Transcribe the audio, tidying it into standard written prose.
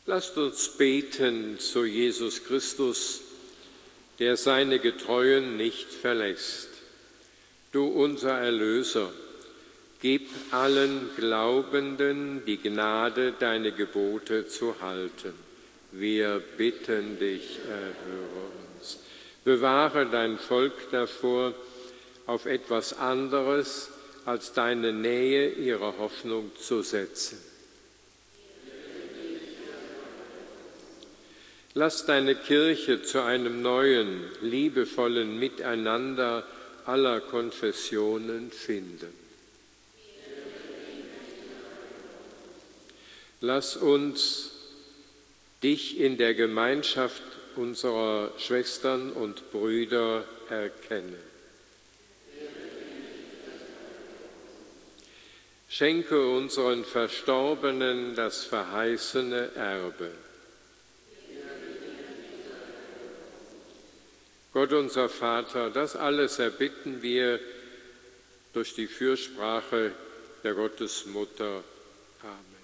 Lasst uns beten zu Jesus Christus, der seine Getreuen nicht verlässt. Du unser Erlöser, gib allen Glaubenden die Gnade, deine Gebote zu halten. Wir bitten dich, erhöre uns. Bewahre dein Volk davor, auf etwas anderes als deine Nähe ihre Hoffnung zu setzen. Lass deine Kirche zu einem neuen, liebevollen Miteinander aller Konfessionen finden. Lass uns dich in der Gemeinschaft unserer Schwestern und Brüder erkennen. Schenke unseren Verstorbenen das verheißene Erbe. Gott unser Vater, das alles erbitten wir durch die Fürsprache der Gottesmutter. Amen.